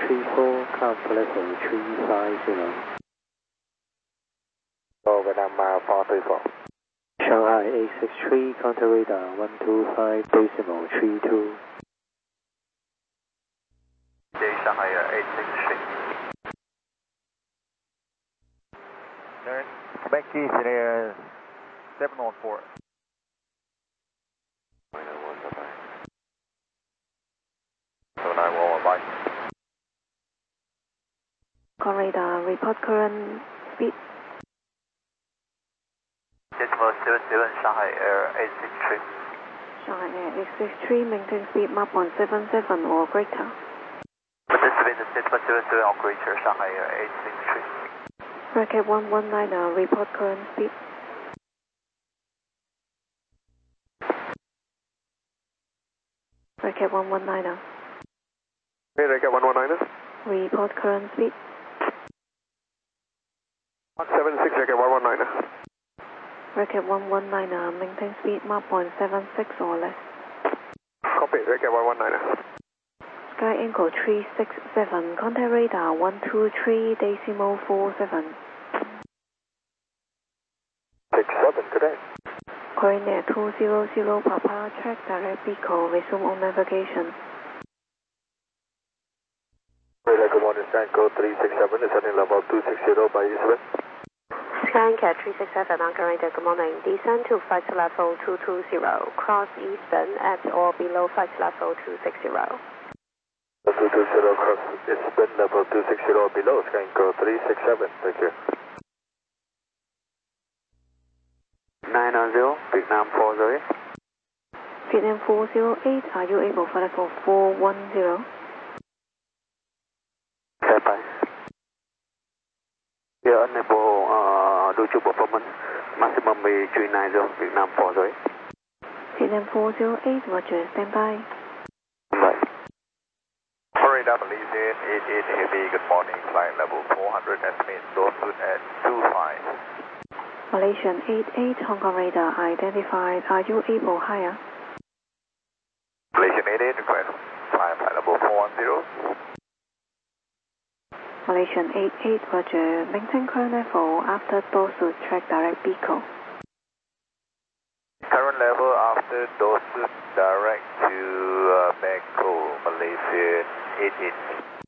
34, climb for level 350. Vietnam 434. Shanghai 863, counter radar 125.32. Shanghai 863. Quebec Keys in 714. Radar, report current speed. Decimal 77, Shanghai Air 863. Shanghai Air 863, maintain speed map 177 or greater. Participate in Decimal 77 or greater, Shanghai Air 863. Bracket 119, report current speed. Bracket 119. Hey, Bracket 119. Report current speed. 176, Bracket 119. Bracket 119, maintain speed map 176 or less. Copy, Bracket 119. Sky Echo 367, contact radar 123.47. 67 today. Coordinate 200 Papa, track direct vehicle, resume on navigation. Good morning, Sky Echo 367, descending level 260 by Eastwind. Sky Echo 367, Anchor radar, good morning. Descend to flight level 220, cross Eastern at or below flight level 260. 220 cross Eastern level 260 or below, Sky Echo 367, thank you. 910, Vietnam 408. Vietnam 408, are you able for level 410? Okay, bye. We are unable due to performance. Maximum be 390, Vietnam 408. Vietnam 408, roger, stand by. Bye. Florida Malaysian 88 Heavy, good morning, flight level 400, estimate altitude at 25. Malaysian 88, Hong Kong radar identified, are you able higher? Malaysian 88, request flight level 410. Malaysian 88, roger, maintain current level after Dorsal track direct vehicle. Current level after Dorsal direct to Bangkok, Malaysian 88.